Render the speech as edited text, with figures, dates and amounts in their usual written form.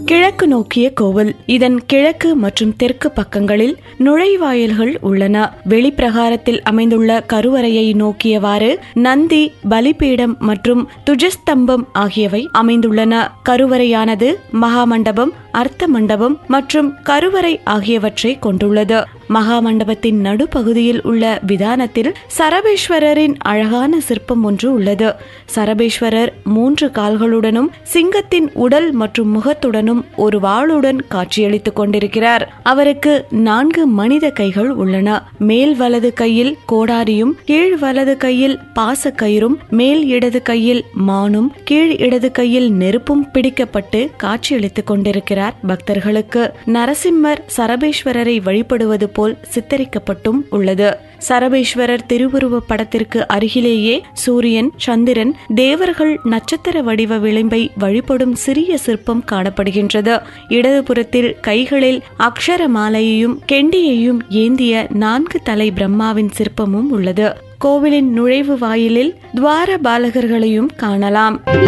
கிழக்கு நோக்கிய கோவில். இதன் கிழக்கு மற்றும் தெற்கு பக்கங்களில் நுழைவாயில்கள் உள்ளன. வெளிப்பிரகாரத்தில் அமைந்துள்ள கருவறையை நோக்கியவாறு நந்தி, பலிபீடம் மற்றும் துஜஸ்தம்பம் ஆகியவை அமைந்துள்ளன. கருவறையானது மகாமண்டபம், அர்த்த மண்டபம் மற்றும் கருவறை ஆகியவற்றை கொண்டுள்ளது. மகாமண்டபத்தின் நடுப்பகுதியில் உள்ள விதானத்தில் சரபேஸ்வரரின் அழகான சிற்பம் ஒன்று உள்ளது. சரபேஸ்வரர் 3 கால்களுடனும் சிங்கத்தின் உடல் மற்றும் முகத்துடனும் ஒரு வாளுடன் காட்சியளித்துக் கொண்டிருக்கிறார். அவருக்கு 4 மனித கைகள் உள்ளன. மேல் வலது கையில் கோடாரியும், கீழ் வலது கையில் பாசக்கயிறும், மேல் இடது கையில் மானும், கீழ் இடது கையில் நெருப்பும் பிடிக்கப்பட்டு காட்சியளித்துக் கொண்டிருக்கிறார். பக்தர்களுக்கு நரசிம்மர் சரபேஸ்வரரை வழிபடுவது போல் சித்தரிக்கப்பட்டும் உள்ளது. சரபேஸ்வரர் திருவுருவ படத்திற்கு அருகிலேயே சூரியன், சந்திரன், தேவர்கள் நட்சத்திர வடிவ விளிம்பை வழிபடும் சிறிய சிற்பம் காணப்படுகின்றது. இடதுபுறத்தில் கைகளில் அக்ஷர மாலையையும் கெண்டியையும் ஏந்திய 4 தலை பிரம்மாவின் சிற்பமும் உள்ளது. கோவிலின் நுழைவு வாயிலில் துவார பாலகர்களையும் காணலாம்.